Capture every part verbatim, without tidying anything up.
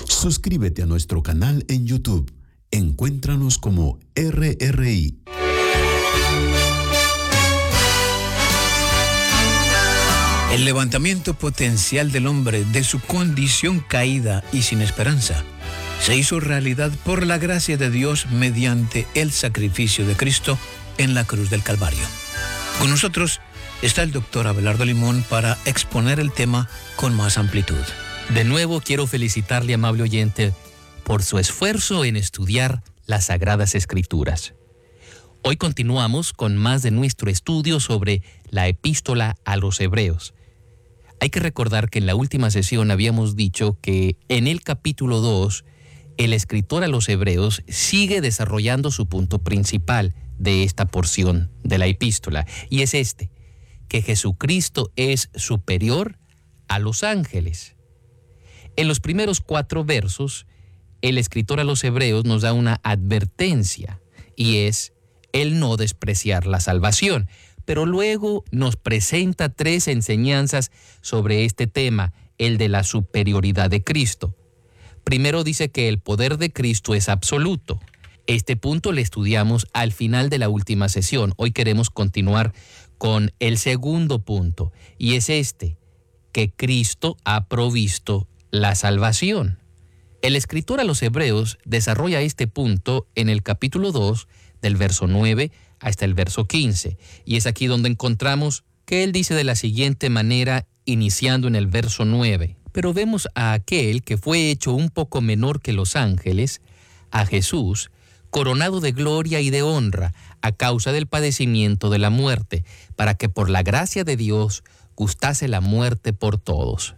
Suscríbete a nuestro canal en YouTube. Encuéntranos como R R I. El levantamiento potencial del hombre de su condición caída y sin esperanza se hizo realidad por la gracia de Dios mediante el sacrificio de Cristo en la cruz del Calvario. Con nosotros está el doctor Abelardo Limón para exponer el tema con más amplitud. De nuevo quiero felicitarle, amable oyente, por su esfuerzo en estudiar las Sagradas Escrituras. Hoy continuamos con más de nuestro estudio sobre la epístola a los Hebreos. Hay que recordar que en la última sesión habíamos dicho que en el capítulo dos, el escritor a los Hebreos sigue desarrollando su punto principal de esta porción de la epístola, y es este, que Jesucristo es superior a los ángeles. En los primeros cuatro versos, el escritor a los Hebreos nos da una advertencia, y es el no despreciar la salvación. Pero luego nos presenta tres enseñanzas sobre este tema, el de la superioridad de Cristo. Primero dice que el poder de Cristo es absoluto. Este punto lo estudiamos al final de la última sesión. Hoy queremos continuar con el segundo punto, y es este, que Cristo ha provisto la salvación. El escritor a los Hebreos desarrolla este punto en el capítulo dos, del verso nueve hasta el verso quince, y es aquí donde encontramos que él dice de la siguiente manera, iniciando en el verso nueve: pero vemos a aquel que fue hecho un poco menor que los ángeles, a Jesús, coronado de gloria y de honra a causa del padecimiento de la muerte, para que por la gracia de Dios gustase la muerte por todos.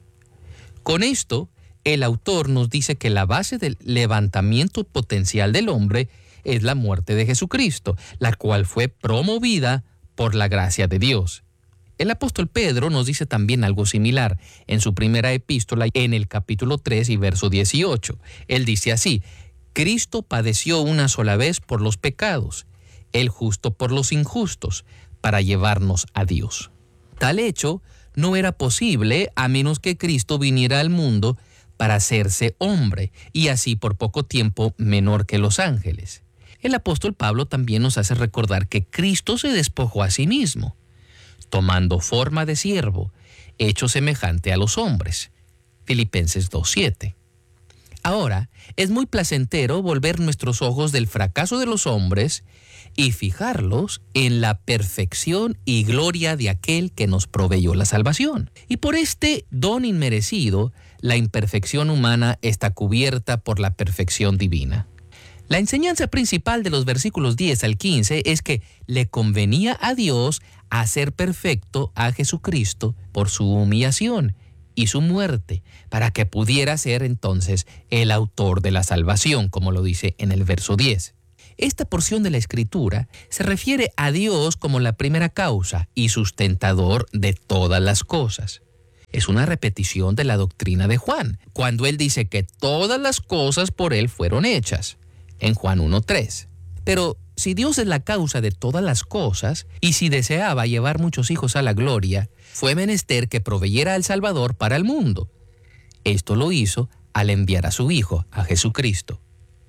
Con esto, el autor nos dice que la base del levantamiento potencial del hombre es la muerte de Jesucristo, la cual fue promovida por la gracia de Dios. El apóstol Pedro nos dice también algo similar en su primera epístola, en el capítulo tres y verso dieciocho. Él dice así: Cristo padeció una sola vez por los pecados, el justo por los injustos, para llevarnos a Dios. Tal hecho no era posible a menos que Cristo viniera al mundo para hacerse hombre, y así por poco tiempo menor que los ángeles. El apóstol Pablo también nos hace recordar que Cristo se despojó a sí mismo, tomando forma de siervo, hecho semejante a los hombres. Filipenses dos siete. Ahora, es muy placentero volver nuestros ojos del fracaso de los hombres y fijarlos en la perfección y gloria de aquel que nos proveyó la salvación. Y por este don inmerecido, la imperfección humana está cubierta por la perfección divina. La enseñanza principal de los versículos diez al quince es que le convenía a Dios hacer perfecto a Jesucristo por su humillación y su muerte, para que pudiera ser entonces el autor de la salvación, como lo dice en el verso diez. Esta porción de la Escritura se refiere a Dios como la primera causa y sustentador de todas las cosas. Es una repetición de la doctrina de Juan, cuando él dice que todas las cosas por él fueron hechas, en Juan uno tres. Pero si Dios es la causa de todas las cosas, y si deseaba llevar muchos hijos a la gloria, fue menester que proveyera al Salvador para el mundo. Esto lo hizo al enviar a su Hijo, a Jesucristo.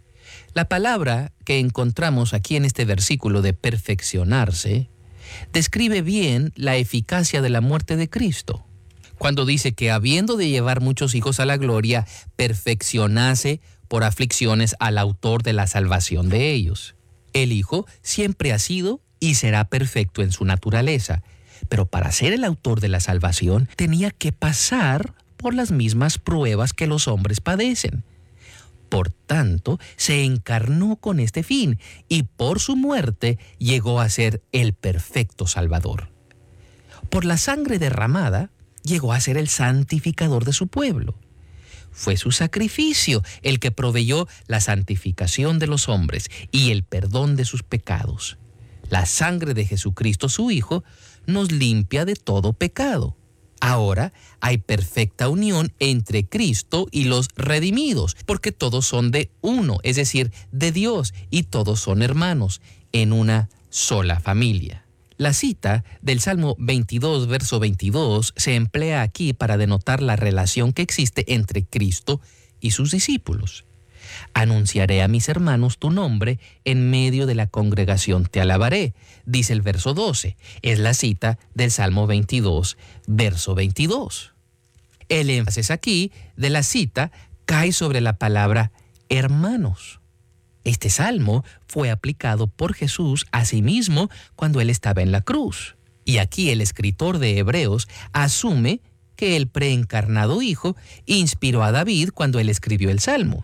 La palabra que encontramos aquí en este versículo de perfeccionarse, describe bien la eficacia de la muerte de Cristo, cuando dice que habiendo de llevar muchos hijos a la gloria, perfeccionase por aflicciones al autor de la salvación de ellos. El Hijo siempre ha sido y será perfecto en su naturaleza, pero para ser el autor de la salvación tenía que pasar por las mismas pruebas que los hombres padecen. Por tanto, se encarnó con este fin y por su muerte llegó a ser el perfecto Salvador. Por la sangre derramada llegó a ser el santificador de su pueblo. Fue su sacrificio el que proveyó la santificación de los hombres y el perdón de sus pecados. La sangre de Jesucristo, su Hijo, nos limpia de todo pecado. Ahora hay perfecta unión entre Cristo y los redimidos, porque todos son de uno, es decir, de Dios, y todos son hermanos en una sola familia. La cita del Salmo veintidós, verso veintidós, se emplea aquí para denotar la relación que existe entre Cristo y sus discípulos. Anunciaré a mis hermanos tu nombre, en medio de la congregación te alabaré, dice el verso doce. Es la cita del Salmo veintidós, verso veintidós. El énfasis aquí de la cita cae sobre la palabra hermanos. Este salmo fue aplicado por Jesús a sí mismo cuando él estaba en la cruz. Y aquí el escritor de Hebreos asume que el preencarnado Hijo inspiró a David cuando él escribió el salmo.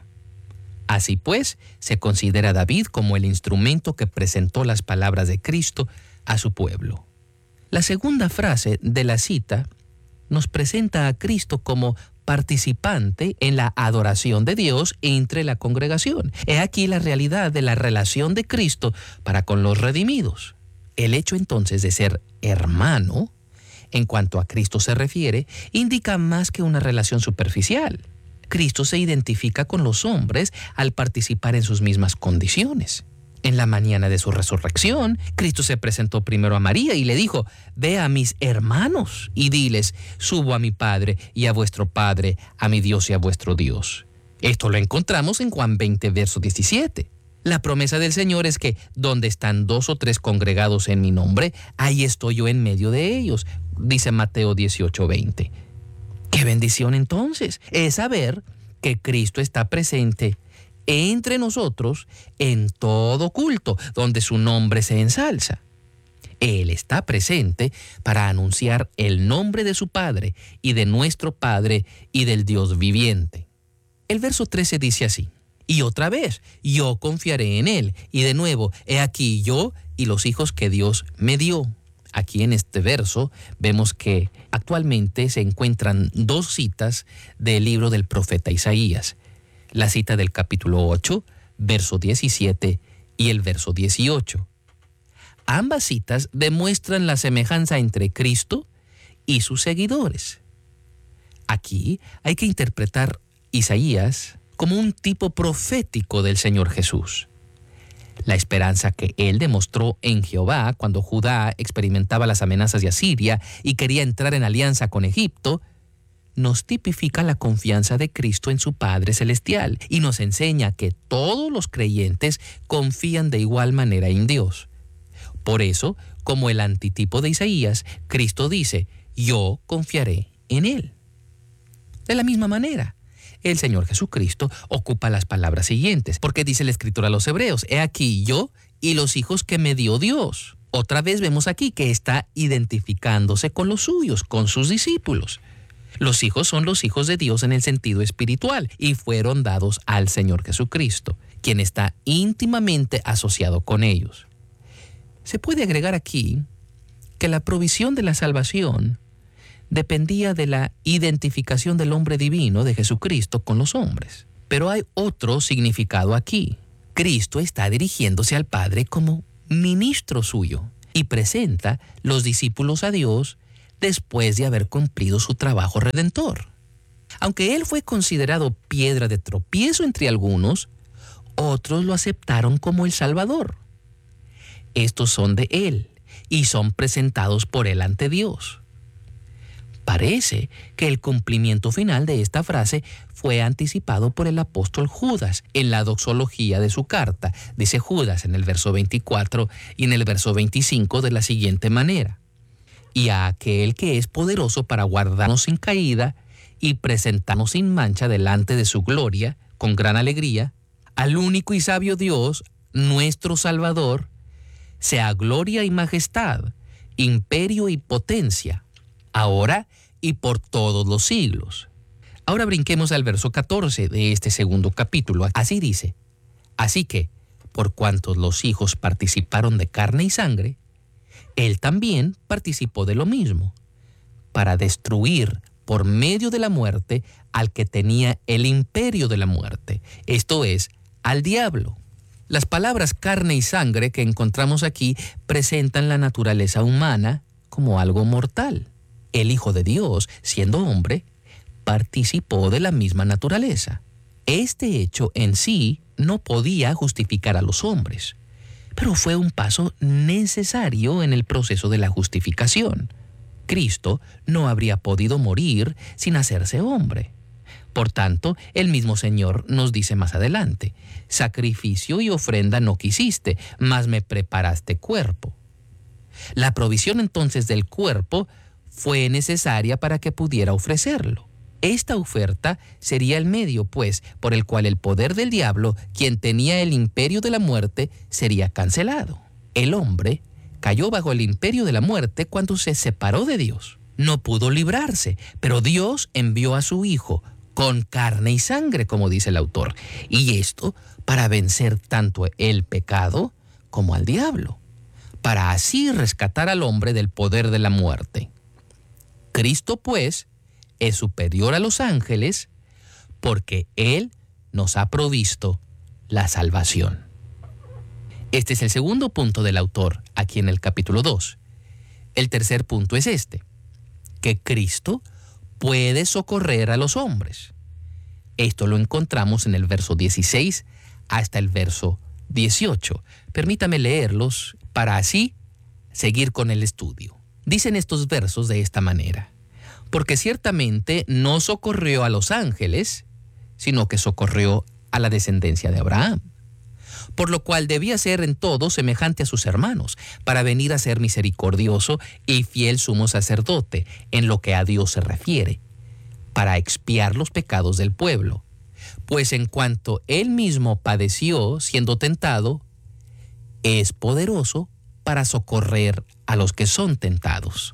Así pues, se considera a David como el instrumento que presentó las palabras de Cristo a su pueblo. La segunda frase de la cita nos presenta a Cristo como participante en la adoración de Dios entre la congregación. He aquí la realidad de la relación de Cristo para con los redimidos. El hecho entonces de ser hermano, en cuanto a Cristo se refiere, indica más que una relación superficial. Cristo se identifica con los hombres al participar en sus mismas condiciones. En la mañana de su resurrección, Cristo se presentó primero a María y le dijo: «Ve a mis hermanos y diles, subo a mi Padre y a vuestro Padre, a mi Dios y a vuestro Dios». Esto lo encontramos en Juan veinte, verso diecisiete. La promesa del Señor es que donde están dos o tres congregados en mi nombre, ahí estoy yo en medio de ellos, dice Mateo dieciocho, veinte. ¡Qué bendición entonces! Es saber que Cristo está presente entre nosotros en todo culto donde su nombre se ensalza. Él está presente para anunciar el nombre de su Padre y de nuestro Padre y del Dios viviente. El verso trece dice así: «Y otra vez, yo confiaré en Él». Y de nuevo, he aquí yo y los hijos que Dios me dio. Aquí en este verso vemos que actualmente se encuentran dos citas del libro del profeta Isaías. La cita del capítulo ocho, verso diecisiete y el verso dieciocho. Ambas citas demuestran la semejanza entre Cristo y sus seguidores. Aquí hay que interpretar Isaías como un tipo profético del Señor Jesús. La esperanza que él demostró en Jehová cuando Judá experimentaba las amenazas de Asiria y quería entrar en alianza con Egipto, nos tipifica la confianza de Cristo en su Padre Celestial y nos enseña que todos los creyentes confían de igual manera en Dios. Por eso, como el antitipo de Isaías, Cristo dice: «Yo confiaré en Él». De la misma manera, el Señor Jesucristo ocupa las palabras siguientes, porque dice la Escritura a los Hebreos: «He aquí yo y los hijos que me dio Dios». Otra vez vemos aquí que está identificándose con los suyos, con sus discípulos. Los hijos son los hijos de Dios en el sentido espiritual y fueron dados al Señor Jesucristo, quien está íntimamente asociado con ellos. Se puede agregar aquí que la provisión de la salvación dependía de la identificación del hombre divino de Jesucristo con los hombres. Pero hay otro significado aquí. Cristo está dirigiéndose al Padre como ministro suyo y presenta los discípulos a Dios después de haber cumplido su trabajo redentor. Aunque él fue considerado piedra de tropiezo entre algunos, otros lo aceptaron como el Salvador. Estos son de él y son presentados por él ante Dios. Parece que el cumplimiento final de esta frase fue anticipado por el apóstol Judas en la doxología de su carta. Dice Judas en el verso veinticuatro y en el verso veinticinco de la siguiente manera: «Y a aquel que es poderoso para guardarnos sin caída y presentarnos sin mancha delante de su gloria, con gran alegría, al único y sabio Dios, nuestro Salvador, sea gloria y majestad, imperio y potencia, ahora y por todos los siglos». Ahora brinquemos al verso catorce de este segundo capítulo. Así dice: «Así que, por cuantos los hijos participaron de carne y sangre, él también participó de lo mismo, para destruir por medio de la muerte al que tenía el imperio de la muerte, esto es, al diablo». Las palabras carne y sangre que encontramos aquí presentan la naturaleza humana como algo mortal. El Hijo de Dios, siendo hombre, participó de la misma naturaleza. Este hecho en sí no podía justificar a los hombres, pero fue un paso necesario en el proceso de la justificación. Cristo no habría podido morir sin hacerse hombre. Por tanto, el mismo Señor nos dice más adelante, sacrificio y ofrenda no quisiste, mas me preparaste cuerpo. La provisión entonces del cuerpo fue necesaria para que pudiera ofrecerlo. Esta oferta sería el medio, pues, por el cual el poder del diablo, quien tenía el imperio de la muerte, sería cancelado. El hombre cayó bajo el imperio de la muerte cuando se separó de Dios. No pudo librarse, pero Dios envió a su Hijo, con carne y sangre, como dice el autor, y esto para vencer tanto el pecado como al diablo, para así rescatar al hombre del poder de la muerte. Cristo, pues, es superior a los ángeles porque Él nos ha provisto la salvación. Este es el segundo punto del autor aquí en el capítulo dos. El tercer punto es este, que Cristo puede socorrer a los hombres. Esto lo encontramos en el verso dieciséis hasta el verso dieciocho. Permítame leerlos para así seguir con el estudio. Dicen estos versos de esta manera: porque ciertamente no socorrió a los ángeles, sino que socorrió a la descendencia de Abraham, por lo cual debía ser en todo semejante a sus hermanos, para venir a ser misericordioso y fiel sumo sacerdote en lo que a Dios se refiere, para expiar los pecados del pueblo. Pues en cuanto él mismo padeció siendo tentado, es poderoso para socorrer a los que son tentados.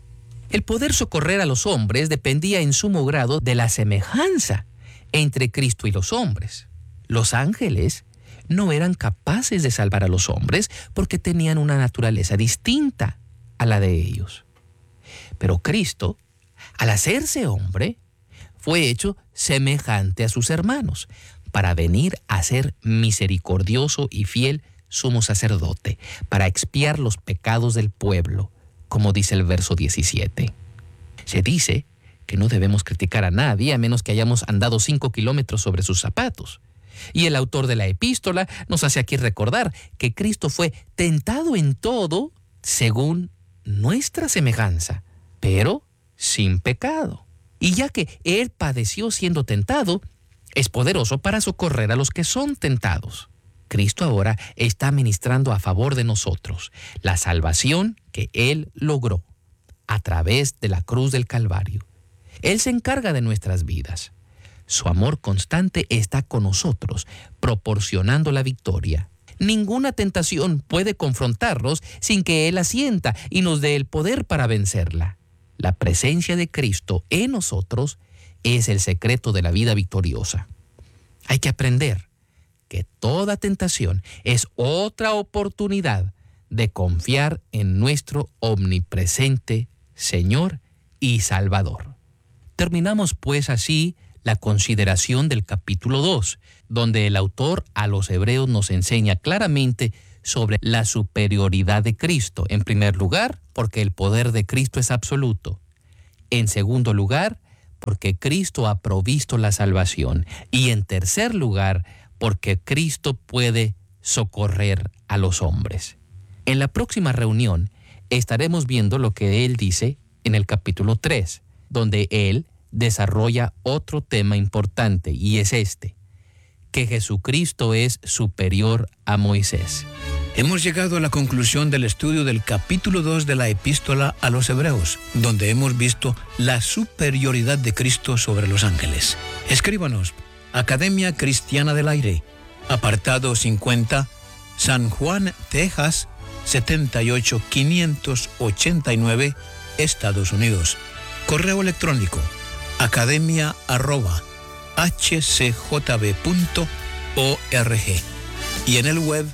El poder socorrer a los hombres dependía en sumo grado de la semejanza entre Cristo y los hombres. Los ángeles no eran capaces de salvar a los hombres porque tenían una naturaleza distinta a la de ellos. Pero Cristo, al hacerse hombre, fue hecho semejante a sus hermanos para venir a ser misericordioso y fiel sumo sacerdote, para expiar los pecados del pueblo, como dice el verso diecisiete. Se dice que no debemos criticar a nadie a menos que hayamos andado cinco kilómetros sobre sus zapatos. Y el autor de la epístola nos hace aquí recordar que Cristo fue tentado en todo según nuestra semejanza, pero sin pecado. Y ya que Él padeció siendo tentado, es poderoso para socorrer a los que son tentados. Cristo ahora está ministrando a favor de nosotros la salvación que Él logró a través de la cruz del Calvario. Él se encarga de nuestras vidas. Su amor constante está con nosotros, proporcionando la victoria. Ninguna tentación puede confrontarnos sin que Él asienta y nos dé el poder para vencerla. La presencia de Cristo en nosotros es el secreto de la vida victoriosa. Hay que aprender que toda tentación es otra oportunidad de confiar en nuestro omnipresente Señor y Salvador. Terminamos pues así la consideración del capítulo dos, donde el autor a los hebreos nos enseña claramente sobre la superioridad de Cristo. En primer lugar, porque el poder de Cristo es absoluto. En segundo lugar, porque Cristo ha provisto la salvación. Y en tercer lugar, porque Cristo puede socorrer a los hombres. En la próxima reunión estaremos viendo lo que Él dice en el capítulo tres, donde Él desarrolla otro tema importante, y es este, que Jesucristo es superior a Moisés. Hemos llegado a la conclusión del estudio del capítulo dos de la epístola a los Hebreos, donde hemos visto la superioridad de Cristo sobre los ángeles. Escríbanos, Academia Cristiana del Aire, apartado cincuenta, San Juan, Texas, setenta y ocho mil quinientos ochenta y nueve, Estados Unidos. Correo electrónico, academia arroba h c j b punto org, y en el web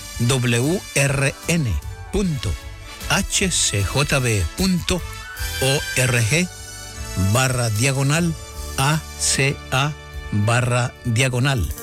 w r n punto h c j b punto org barra diagonal a c a barra diagonal